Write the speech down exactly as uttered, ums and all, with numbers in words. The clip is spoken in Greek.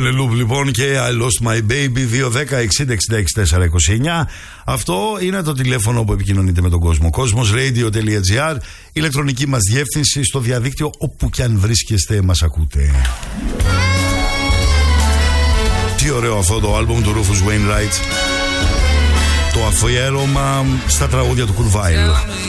Guadeloupe λοιπόν και I Lost My Baby. Δύο δέκα εξήντα εξήντα έξι τέσσερα είκοσι εννιά. Αυτό είναι το τηλέφωνο που επικοινωνείτε με τον κόσμο. Cosmosradio.gr, ηλεκτρονική μας διεύθυνση, στο διαδίκτυο, όπου κι αν βρίσκεστε μας ακούτε. Τι ωραίο αυτό το άλμπουμ του Rufus Wainwright. Το αφιέρωμα στα τραγούδια του Kurt Weill.